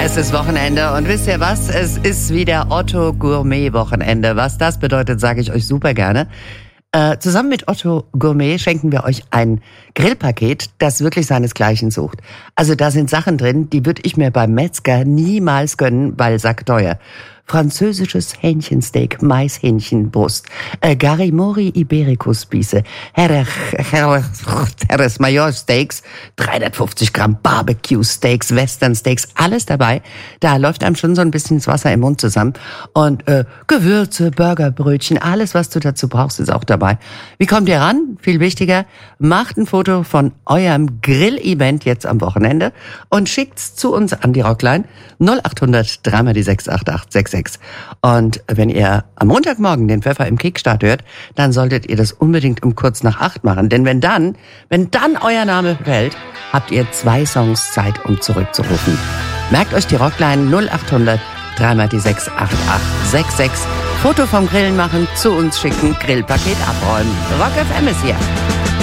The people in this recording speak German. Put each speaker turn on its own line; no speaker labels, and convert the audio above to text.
Es ist Wochenende und wisst ihr was? Es ist wieder Otto Gourmet Wochenende. Was das bedeutet, sage ich euch super gerne. Zusammen mit Otto Gourmet schenken wir euch ein Grillpaket, das wirklich seinesgleichen sucht. Also da sind Sachen drin, die würde ich mir beim Metzger niemals gönnen, weil sackteuer. Französisches Hähnchensteak, Maishähnchenbrust, Garimori Iberico Spieße, Herres Major Steaks, 350 Gramm Barbecue Steaks, Western Steaks, alles dabei. Da läuft einem schon so ein bisschen das Wasser im Mund zusammen. Und Gewürze, Burgerbrötchen, alles, was du dazu brauchst, ist auch dabei. Wie kommt ihr ran? Viel wichtiger, macht ein Foto von eurem Grill-Event jetzt am Wochenende und schickt's zu uns an die Rockline 0800 3 die 68866. Und wenn ihr am Montagmorgen den Pfeffer im Kickstart hört, dann solltet ihr das unbedingt um kurz nach 8 machen. Denn wenn dann euer Name fällt, habt ihr 2 Songs Zeit, um zurückzurufen. Merkt euch die Rockline 0800 3 die 68866. Foto vom Grillen machen, zu uns schicken, Grillpaket abräumen. Rock FM ist hier.